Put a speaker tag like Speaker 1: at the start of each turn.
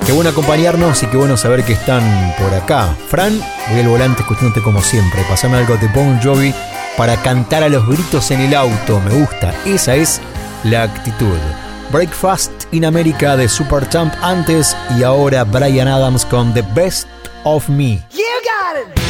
Speaker 1: Qué bueno acompañarnos y qué bueno saber que están por acá. Fran, voy al volante escuchándote como siempre. Pasame algo de Bon Jovi para cantar a los gritos en el auto. Me gusta, esa es la actitud. Breakfast in America de Supertramp antes y ahora Bryan Adams con The Best of Me.
Speaker 2: You got it!